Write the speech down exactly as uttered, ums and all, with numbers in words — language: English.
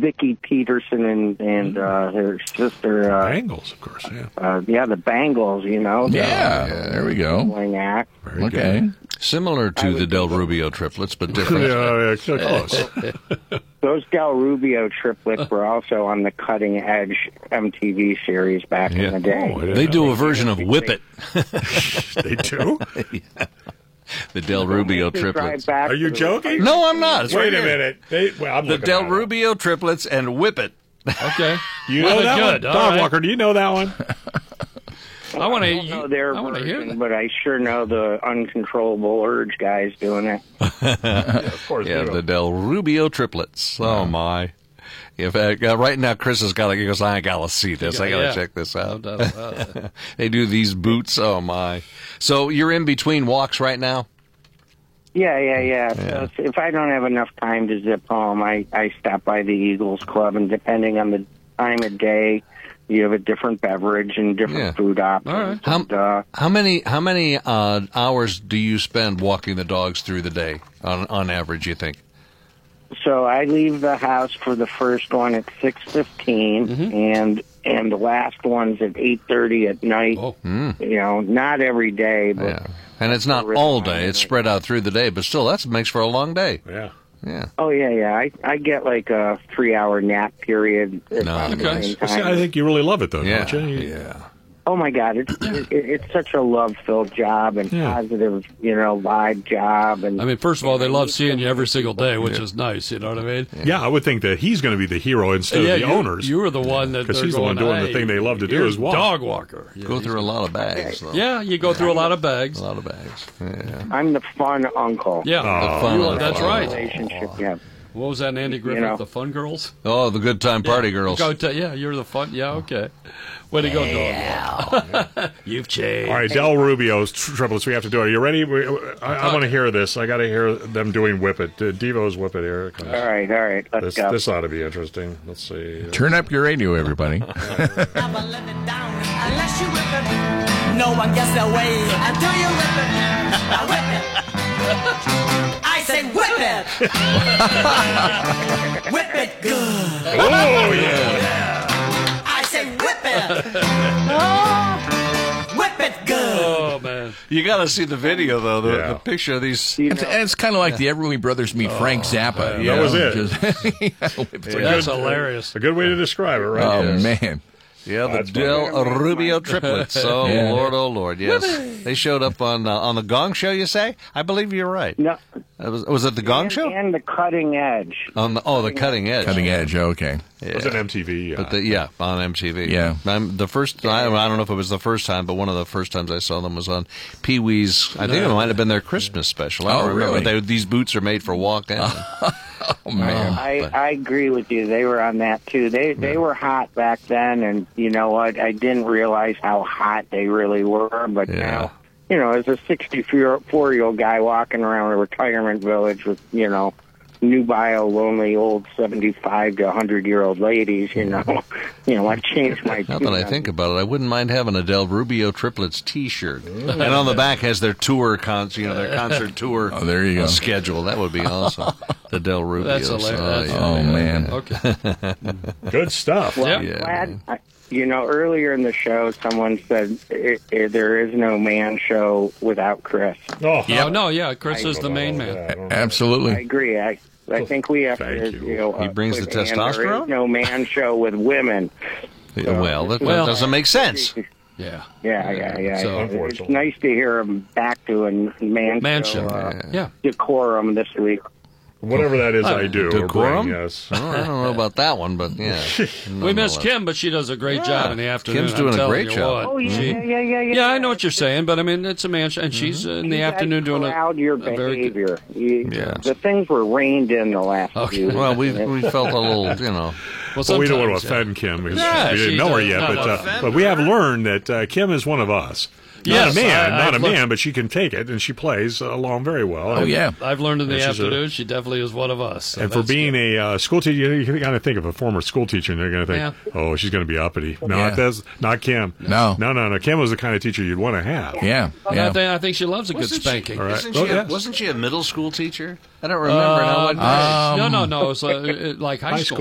Vicky Peterson and and uh, her sister. Uh, Bangles, of course. Yeah. Uh, yeah, the Bangles. You know. The, yeah, yeah, there we go. Act. Very okay. Good. Similar to the Del Rubio triplets, but different. yeah, yeah, close. Those Del Rubio triplets were also on the Cutting Edge M T V series back Yeah. in the day. Oh, They do a version of Whip It. They do? Yeah. The Del Rubio They drive triplets. back Are you to the- joking? No, I'm not. It's Wait right a here. minute. They, well, I'm The looking Del that up. Rubio triplets and Whip It. Okay. You Well, know that good. one? All Dog right. Walker, do you know that one? I want I don't know their to. I want to hear version, that. but I sure know the Uncontrollable Urge guys doing it. yeah, of course. Yeah, you know. the Del Rubio triplets. Oh, my. In fact, uh, right now, Chris has got to, he goes, I got to see this. I got to Yeah. check this No out. doubt about it. They do these boots. Oh, my. So you're in between walks right now? Yeah, yeah, yeah. Yeah. So if- if I don't have enough time to zip home, I, I stop by the Eagles Club, and depending on the time of day, you have a different beverage and different Yeah. food options. All right. How, And, uh, how many how many uh, hours do you spend walking the dogs through the day on on average, you think? so I leave the house for the first one at six fifteen, Mm-hmm. and and the last one's at eight thirty at night. Oh. You know, not every day, but Yeah. And it's not Really all long, day. It's isn't it? spread out through the day, but still, that makes for a long day. Yeah. Yeah. oh yeah, yeah. I I get like a three hour nap period. at No, the okay. same Well, see, I time. think you really love it, though, Yeah. don't you? Yeah. Oh my God, it's it, it's such a love filled job and Yeah. positive, you know, live job. And I mean, first of all, they love seeing you every single day, which is nice. You know what I mean? Yeah, I would think that he's going to be the hero instead yeah, of the you, owners. You were the one that 'Cause they're he's the one going, doing the "Hey, thing they love to do here's is walk." Dog walker. Yeah, Go he's- through a lot of bags, though. Yeah, you go through a lot of bags. A lot of bags. Yeah. I'm the fun uncle. Yeah, Oh, fun You- one. that's Oh. right. Relationship, yeah. What was that, Andy Griffith? know. The Fun Girls? Oh, the good time party girls. Go to, yeah, you're the fun. Yeah, okay. Way to go, dog. You've changed. All right, Del Rubio's tr- triplets. We have to do it. Are you ready? We, I, I want to hear this. I got to hear them doing Whip It. Uh, Devo's Whip It here. It comes. All right, all right, let's This, go. this ought to be interesting. Let's see. Turn up your radio, everybody. Never let it down unless you whip it. No one gets their way until you whip it. Now whip it. I say whip it. Whip it good. Oh, yeah. I say whip it. Oh, whip it good. Oh, man. You got to see the video, though. The, Yeah. the picture of these. You It's, know, it's kind of like the Everly Brothers meet Frank Zappa. you That know, was it. just- That's hilarious. A good way to describe it, right? oh, Yes. man. Yeah, the That's Del funny. Rubio triplets. Oh, Yeah. Lord, oh, Lord, yes. They showed up on uh, on the Gong Show, you say? I believe you're right. no, Uh, was, was it the Gong and, Show? and the Cutting Edge. On the, oh, the Cutting Edge. Cutting Edge, okay. It was an M T V. Yeah. But the, yeah, on M T V. Yeah. I'm, the first, I, I don't know if it was the first time, but one of the first times I saw them was on Pee Wee's. I think it might have been their Christmas special. I don't Oh, remember. really? They, these boots are made for walking. Oh, man. I, I agree with you. They were on that too. They they were hot back then, and you know what? I didn't realize how hot they really were. But Yeah. now, you know, as a sixty-four-year-old guy walking around a retirement village with, you know, nubile, lonely, old seventy-five to hundred-year-old ladies, you know, you know, I changed my. Now that I think about it, I wouldn't mind having a Del Rubio Triplets T-shirt, and on the back has their tour concert, you know, their concert tour. Oh, there you uh, go. schedule. That would be awesome. The Del Rubios. That's hilarious. Oh, yeah, Oh, yeah, man. yeah. Okay. Good stuff. Well, I'm Yeah. glad. I, you know, earlier in the show, someone said it, it, there is no man show without Chris. Oh, Oh, no, yeah, Chris is the main man. Yeah, I don't know. I Absolutely. agree. I I think we have Thank to. you. You know, He uh, brings the put in, There testosterone? is no man show with women. Yeah, well, that, Well- that doesn't make sense. Yeah. Yeah, yeah, yeah. So- it's Unfortunately. nice to hear him back to a man, Man show, show. uh, Yeah. decorum this week. Whatever that is, I do. or Decorum? bring, yes. Oh, I don't know about that one, but yeah. We miss Kim, but she does a great job in the afternoon. Kim's doing I'm a telling great you job. what. Oh yeah, She- yeah, yeah, yeah, yeah. Yeah, I know what you're saying, but I mean, it's a man, sh- and she's uh, in the You guys afternoon doing a, allowed your a very good. behavior. You, Yeah. The things were reined in the last Okay. few. Well, we weeks. we felt a little, you know. Well, Well, we don't want to sometimes, offend Kim because Yeah, we didn't she know her does yet, not but uh, offend but we have learned that uh, Kim is one of us. Not Yes, a man, I- not I've a looked- man, but she can take it, and she plays along very well. Oh, And- yeah. I've learned in the And she's a- afternoon she definitely is one of us. So And for that's being good. a uh, school teacher, you got to think of a former school teacher, and they're going to think, Yeah. "Oh, she's going to be uppity." No, Yeah. that's not Kim. No. no, no, no. Kim was the kind of teacher you'd want to have. Yeah, I, yeah. think, I think she loves a good Wasn't she- spanking. All right. Isn't Oh, she a, yes. wasn't she a middle school teacher? I don't remember now. Uh, What no, no, no. It's uh, it- like high, High school.